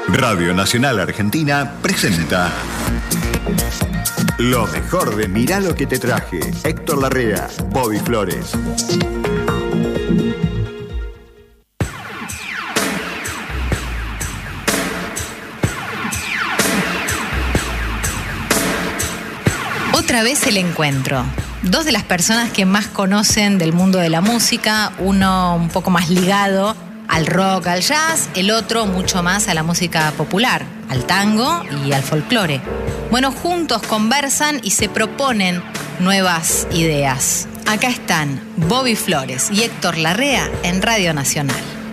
Radio Nacional Argentina presenta lo mejor de Mirá lo que te traje. Héctor Larrea, Bobby Flores. Otra vez el encuentro. Dos de las personas que más conocen del mundo de la música, uno un poco más ligado al rock, al jazz, el otro mucho más a la música popular, al tango y al folclore. Bueno, juntos conversan y se proponen nuevas ideas. Acá están Bobby Flores y Héctor Larrea en Radio Nacional.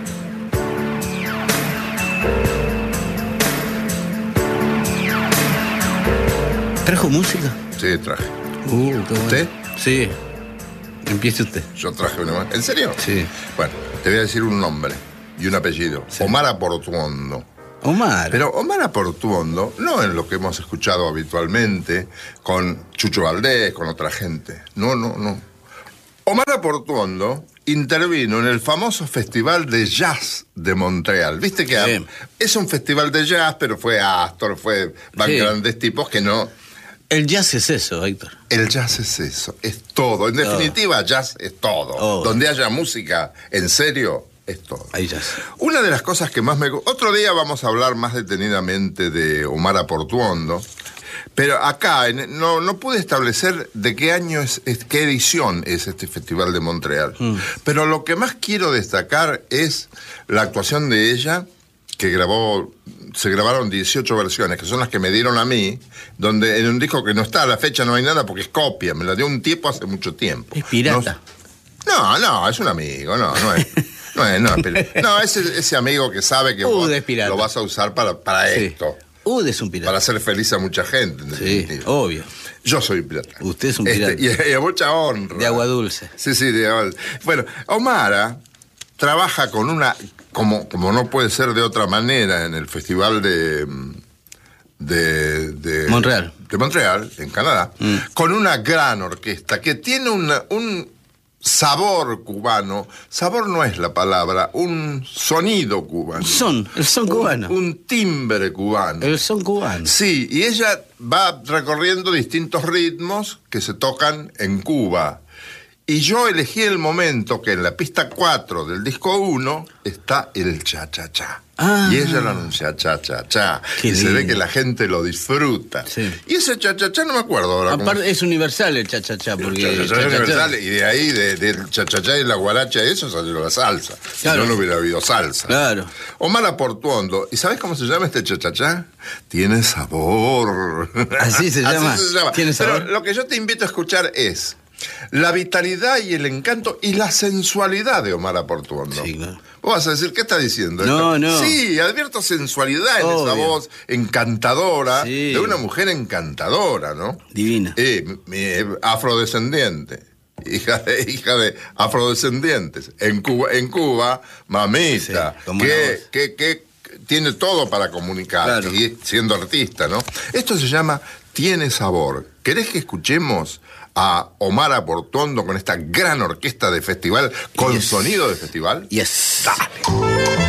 ¿Trajo música? Sí, traje. Qué bueno. ¿Usted? Sí. Empiece usted. Yo traje una más. ¿En serio? Sí. Bueno, te voy a decir un nombre y un apellido. Sí. Omar Aportuondo. Omar. Pero Omar Aportuondo no es lo que hemos escuchado habitualmente con Chucho Valdés, con otra gente. No. Omar Aportuondo intervino en el famoso Festival de Jazz de Montreal. Viste que Sí. es un festival de jazz, pero fue Astor, van Sí. grandes tipos que no... El jazz es eso, Héctor. El jazz es eso, es todo. En definitiva, jazz es todo. Oh. Donde haya música, en serio, es todo. Hay jazz. Una de las cosas que más me... Otro día vamos a hablar más detenidamente de Omar Aportuondo, pero acá no pude establecer de qué año qué edición es este Festival de Montreal. Pero lo que más quiero destacar es la actuación de ella, que se grabaron 18 versiones, que son las que me dieron a mí, donde en un disco que no está a la fecha no hay nada porque es copia, me la dio un tipo hace mucho tiempo. Es pirata. No, es un amigo, no es ese amigo que sabe que vos es pirata. lo vas a usar para Sí. esto, Es un pirata. para hacer feliz a mucha gente, en Sí, definitiva. obvio. Yo soy pirata. Usted es un pirata. Y a mucha honra. De agua dulce. Sí, de agua dulce. Bueno, Omara trabaja con una... Como no puede ser de otra manera, en el Festival de Montreal. De Montreal, en Canadá, con una gran orquesta que tiene un sabor cubano. Sabor no es la palabra, un sonido cubano. El son cubano. Un timbre cubano. El son cubano. Sí, y ella va recorriendo distintos ritmos que se tocan en Cuba. Y yo elegí el momento que en la pista 4 del disco 1 está el cha-cha-cha. Ah. Y ella lo anuncia cha-cha-cha. Qué Y se ve lindo. que la gente lo disfruta. Sí. Y ese cha-cha-cha no me acuerdo ahora. Aparte, es universal el cha-cha-cha. Porque El cha-cha-cha universal, y de ahí, del cha-cha-cha y la guaracha, eso salió la salsa. Claro. Si no hubiera habido salsa. Claro. Omar Aportuondo. ¿Y sabes cómo se llama este cha-cha-cha? Tiene sabor. Así se llama. Así se llama. ¿Tiene sabor? Pero lo que yo te invito a escuchar es la vitalidad y el encanto y la sensualidad de Omar Aportuondo. Sí, claro. Vos vas a decir, ¿qué está diciendo? No. Sí, advierto sensualidad en esa Obvio. voz encantadora, Sí. de una mujer encantadora, ¿no? Divina. Afrodescendiente. Hija de afrodescendientes. En Cuba, mamita, Sí, como una voz. que tiene todo para comunicar, Claro. y siendo artista, ¿no? Esto se llama Tiene Sabor. ¿Querés que escuchemos a Omar Aportuondo con esta gran orquesta de festival, con Yes. sonido de festival? Yes. Dale.